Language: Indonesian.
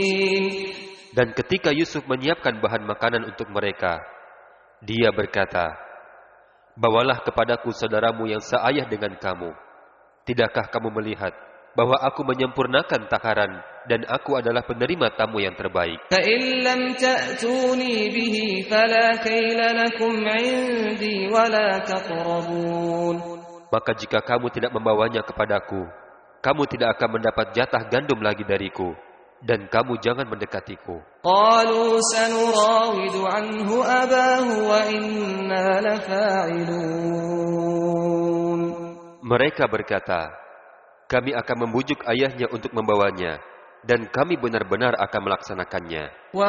Dan ketika Yusuf menyiapkan bahan makanan untuk mereka, dia berkata, "Bawalah kepadaku saudaramu yang seayah dengan kamu. Tidakkah kamu melihat bahwa aku menyempurnakan takaran dan aku adalah penerima tamu yang terbaik? فَإِن لَّمْ تَأْتُونِي بِهِ فَلَا كَيْلَ لَكُمْ عِندِي وَلَا تَقْرَبُونِ." Maka jika kamu tidak membawanya kepadaku, kamu tidak akan mendapat jatah gandum lagi dariku, dan kamu jangan mendekatiku." قَالُوا سَنُرَاوِدُ عَنْهُ أَبَاهُ وَإِنَّا لَفَاعِلُونَ. Mereka berkata, "Kami akan membujuk ayahnya untuk membawanya, dan kami benar-benar akan melaksanakannya."